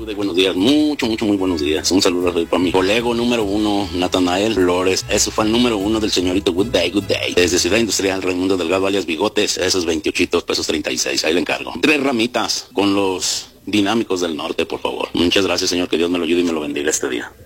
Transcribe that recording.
Good Day, buenos días, muy buenos días. Un saludo para mi colega número 1, Natanael Flores. Es su fan número 1 del señorito Good Day. Desde Ciudad Industrial, Raimundo Delgado, alias Bigotes, esos 28 pesos 36, ahí le encargo. 3 ramitas con los dinámicos del norte, por favor. Muchas gracias, señor, que Dios me lo ayude y me lo bendiga este día.